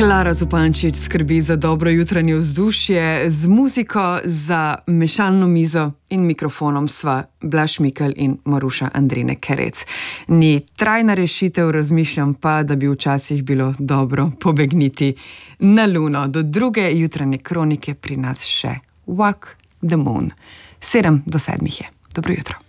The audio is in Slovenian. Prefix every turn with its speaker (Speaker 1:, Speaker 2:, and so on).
Speaker 1: Klara Zupančič skrbi za dobro jutranje vzdušje, z muziko za mešalno mizo in mikrofonom sva Blaž Mikelj in Maruša Andrine Kerec. Ni trajna rešitev, razmišljam pa, da bi včasih bilo dobro pobegniti na luno. Do druge jutranje kronike pri nas še Walk the Moon. 7 do 7 je. Dobro jutro.